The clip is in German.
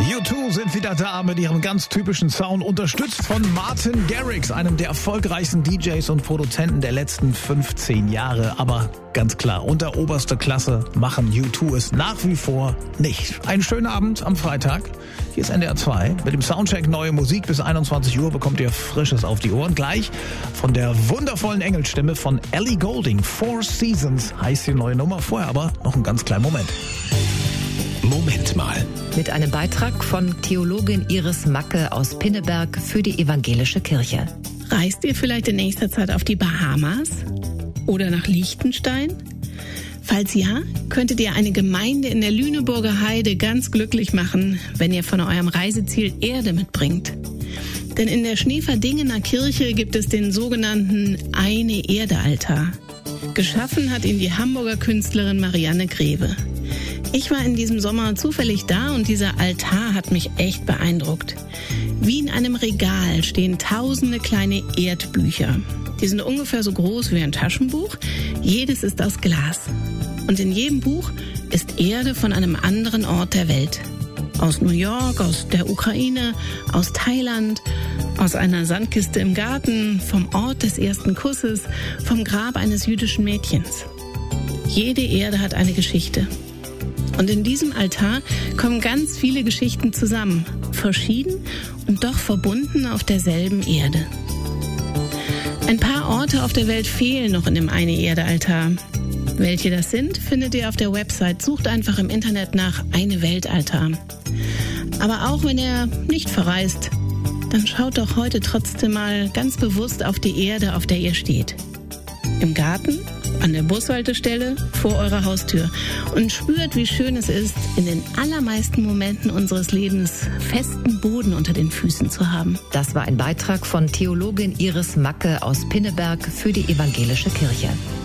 U2 sind wieder da mit ihrem ganz typischen Sound, unterstützt von Martin Garrix, einem der erfolgreichsten DJs und Produzenten der letzten 15 Jahre. Aber ganz klar, unter oberster Klasse machen U2 es nach wie vor nicht. Einen schönen Abend am Freitag. Hier ist NDR 2 mit dem Soundcheck Neue Musik. Bis 21 Uhr bekommt ihr Frisches auf die Ohren. Gleich von der wundervollen Engelstimme von Ellie Goulding. Four Seasons heißt die neue Nummer. Vorher aber noch einen ganz kleinen Moment. Moment mal. Mit einem Beitrag von Theologin Iris Macke aus Pinneberg für die Evangelische Kirche. Reist ihr vielleicht in nächster Zeit auf die Bahamas? Oder nach Liechtenstein? Falls ja, könntet ihr eine Gemeinde in der Lüneburger Heide ganz glücklich machen, wenn ihr von eurem Reiseziel Erde mitbringt. Denn in der Schneeverdingener Kirche gibt es den sogenannten Eine-Erde-Altar. Geschaffen hat ihn die Hamburger Künstlerin Marianne Greve. Ich war in diesem Sommer zufällig da und dieser Altar hat mich echt beeindruckt. Wie in einem Regal stehen tausende kleine Erdbücher. Die sind ungefähr so groß wie ein Taschenbuch. Jedes ist aus Glas. Und in jedem Buch ist Erde von einem anderen Ort der Welt. Aus New York, aus der Ukraine, aus Thailand, aus einer Sandkiste im Garten, vom Ort des ersten Kusses, vom Grab eines jüdischen Mädchens. Jede Erde hat eine Geschichte. Und in diesem Altar kommen ganz viele Geschichten zusammen, verschieden und doch verbunden auf derselben Erde. Ein paar Orte auf der Welt fehlen noch in dem Eine-Erde-Altar. Welche das sind, findet ihr auf der Website. Sucht einfach im Internet nach Eine-Welt-Altar. Aber auch wenn ihr nicht verreist, dann schaut doch heute trotzdem mal ganz bewusst auf die Erde, auf der ihr steht. Im Garten, an der Bushaltestelle, vor eurer Haustür und spürt, wie schön es ist, in den allermeisten Momenten unseres Lebens festen Boden unter den Füßen zu haben. Das war ein Beitrag von Theologin Iris Macke aus Pinneberg für die Evangelische Kirche.